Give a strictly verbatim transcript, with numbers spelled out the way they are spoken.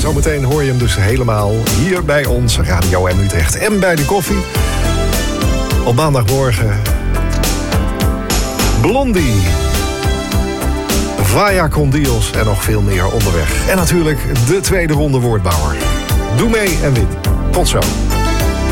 zometeen hoor je hem dus helemaal hier bij ons, Radio M Utrecht. En bij de koffie. Op maandagmorgen. Blondie. Vaya con Dios en nog veel meer onderweg. En natuurlijk de tweede ronde woordbouwer. Doe mee en win. Tot zo.